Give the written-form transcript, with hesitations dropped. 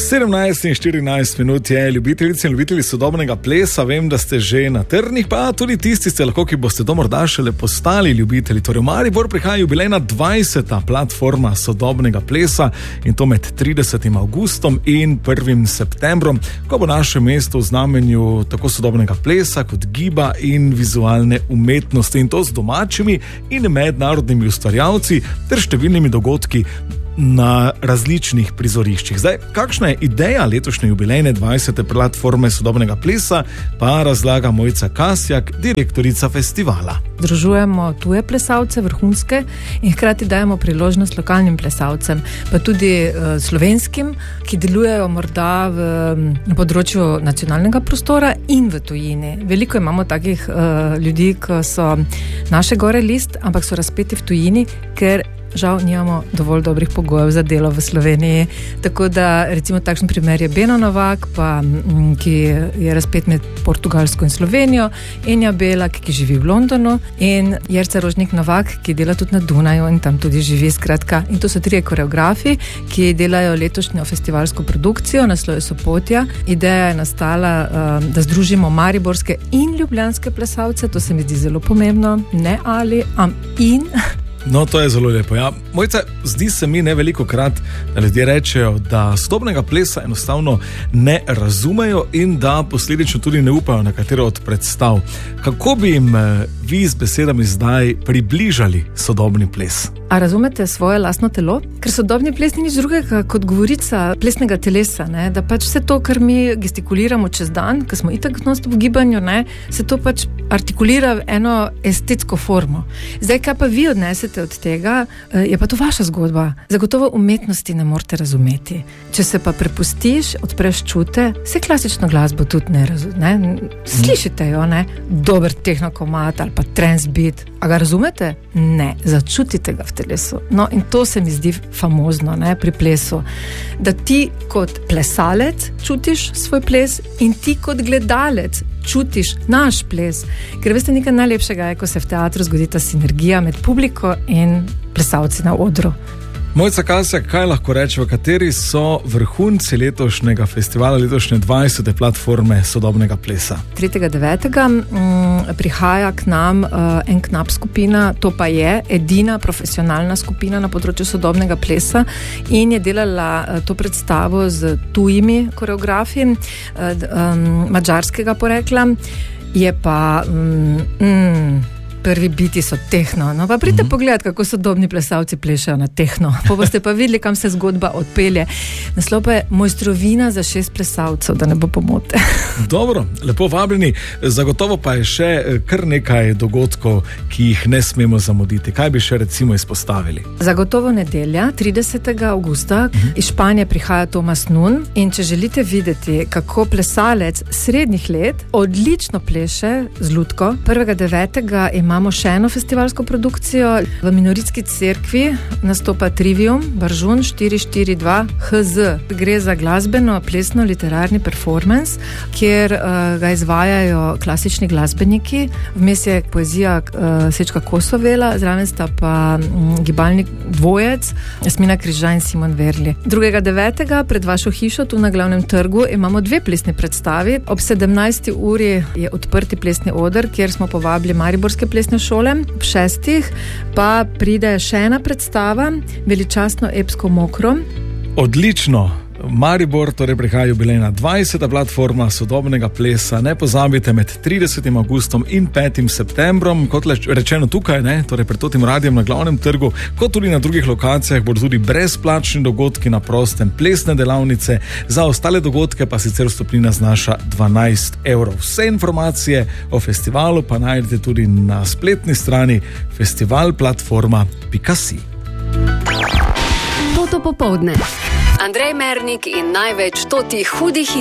17:14 je, ljubiteljice in ljubitelji sodobnega plesa, vem, da ste že na trnih, pa tudi tisti ste lahko, ki boste to morda šele postali ljubitelji. Torej v Maribor prihaja jubilejna 20. platforma sodobnega plesa in to med 30. avgustom in 1. septembrom, ko bo naše mesto v znamenju tako sodobnega plesa kot giba in vizualne umetnosti in to z domačimi in mednarodnimi ustvarjalci ter številnimi dogodki na različnih prizoriščih. Zdaj, kakšna je ideja letošnje jubilejne 20. platforme sodobnega plesa, pa razlaga Mojca Kasjak, direktorica festivala. Združujemo tuje plesalce, vrhunske, in hkrati dajemo priložnost lokalnim plesalcem, pa tudi slovenskim, ki delujejo morda na področju nacionalnega prostora in v tujini. Veliko imamo takih ljudi, ki so naše gore list, ampak so razpeti v tujini, ker žal nimamo dovolj dobrih pogojev za delo v Sloveniji. Tako da recimo takšen primer je Beno Novak, ki je razpet med Portugalsko in Slovenijo, Enja Belak, ki živi v Londonu, in Jerca Rožnik Novak, ki dela tudi na Dunaju in tam tudi živi, skratka. In to so 3 koreografi, ki delajo letošnjo festivalsko produkcijo naslov je Sopotja. Ideja je nastala, da združimo mariborske in ljubljanske plesalce, to se mi zdi zelo pomembno, ne ali, in... No, to je zelo lepo, ja. Mojca, zdi se mi velikokrat, da ljudje rečejo, da sodobnega plesa enostavno ne razumejo in da posledično tudi ne upajo na katero od predstav. Kako bi jim vi z besedami zdaj približali sodobni ples? A razumete svoje lastno telo? Ker sodobni ples ni nič drugega kot govorica plesnega telesa, ne? Da pač vse to, kar mi gestikuliramo čez dan, ker smo itak v gibanju, ne? Se to pač artikulira v eno estetsko formo. Zdaj, kaj pa vi odnesete od tega, je pa to vaša zgodba. Zagotovo umetnosti ne morete razumeti. Če se pa prepustiš, odpreš čute, vse klasično glasbo tudi ne? Slišite jo, ne? Dober tehnokomat ali pa trance beat. A ga razumete? Ne. Začutite ga v telesu. No, in to se mi zdi famozno, ne, pri plesu. Da ti kot plesalec čutiš svoj ples in ti kot gledalec čutiš naš ples. Ker veste, nekaj najlepšega je, ko se v teatru zgodi ta sinergija med publiko in plesalci na odru. Mojca Kasjak, kaj lahko reče, kateri so vrhunci letošnjega festivala, letošnje 20. platforme sodobnega plesa? 3.9. Prihaja k nam en knap skupina, to pa je edina profesionalna skupina na področju sodobnega plesa in je delala to predstavo z tujimi koreografi madžarskega porekla. Je pa... Prvi biti so tehno. No, pa pridite pogledati, kako sodobni plesalci plešajo na tehno. Pa boste pa videli, kam se zgodba odpelje. Naslov pa je Mojstrovina za 6 plesalcev, da ne bo pomote. Dobro, lepo vabljeni. Zagotovo pa je še kar nekaj dogodkov, ki jih ne smemo zamuditi. Kaj bi še recimo izpostavili? Zagotovo nedelja, 30. avgusta. Iz Španije prihaja Tomas Nun in če želite videti, kako plesalec srednjih let odlično pleše z lutko, 1.9. imamo še eno festivalsko produkcijo. V Minoritski cerkvi nastopa Trivium, Baržun 442 HZ. Gre za glasbeno, plesno, literarni performance, kjer ga izvajajo klasični glasbeniki. Vmes je poezija Sečka Kosovela, zraven sta pa gibalni dvojec Jasmina Križa in Simon Verli. 2.9. pred vašo hišo, tu na Glavnem trgu, imamo 2 plesni predstavi. Ob 17. uri je odprti plesni oder, kjer smo povabili mariborske plesne šole. Ob 6. pa pride še ena predstava, Veličastno epsko mokro. Odlično! Maribor, torej prihaja jubilejna 20. platforma sodobnega plesa. Ne pozabite, med 30. avgustom in 5. septembrom, kot rečeno tukaj, ne, torej pred totim radijem na Glavnem trgu, kot tudi na drugih lokacijah, bodo tudi brezplačni dogodki na prostem, plesne delavnice, za ostale dogodke pa sicer vstopnina znaša 12 €. Vse informacije o festivalu pa najdete tudi na spletni strani festivalplatforma.si. Toto popoldne. Andrej Mernik in največ totih hudih